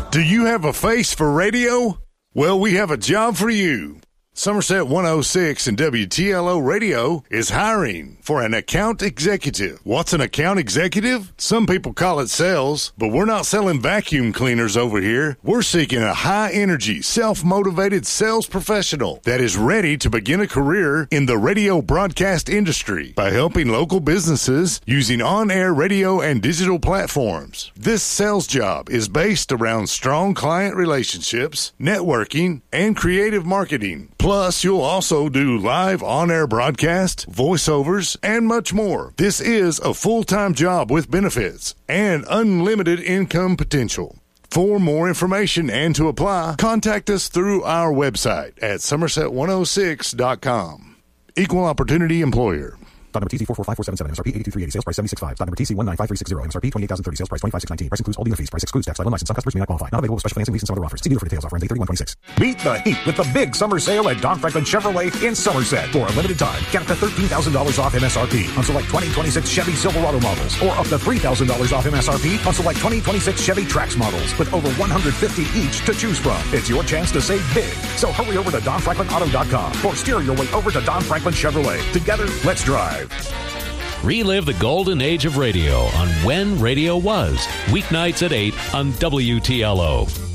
Do you have a face for radio? Well, we have a job for you. Somerset 106 and WTLO Radio is hiring for an account executive. What's an account executive? Some people call it sales, but we're not selling vacuum cleaners over here. We're seeking a high-energy, self-motivated sales professional that is ready to begin a career in the radio broadcast industry by helping local businesses using on-air radio and digital platforms. This sales job is based around strong client relationships, networking, and creative marketing. Plus, you'll also do live on-air broadcast, voiceovers, and much more. This is a full-time job with benefits and unlimited income potential. For more information and to apply, contact us through our website at somerset106.com. Equal Opportunity Employer. Dot number TC 445477, MSRP 82380, sales price 765. Dot number TC 195360, MSRP 28030, sales price 25619. Price includes all dealer fees. Price excludes tax, title, license. Some customers may not qualify. Not available with special financing, lease, and some other offers. See dealer for details. Offer ends 8/31/26. Beat the heat with the big summer sale at Don Franklin Chevrolet in Somerset. For a limited time, get up to $13,000 off MSRP on select 2026 Chevy Silverado models, or up to $3,000 off MSRP on select 2026 Chevy Trax models, with over 150 each to choose from. It's your chance to save big. So hurry over to DonFranklinAuto.com or steer your way over to Don Franklin Chevrolet. Together, let's drive. Relive the golden age of radio on When Radio Was, weeknights at 8 on WTLO.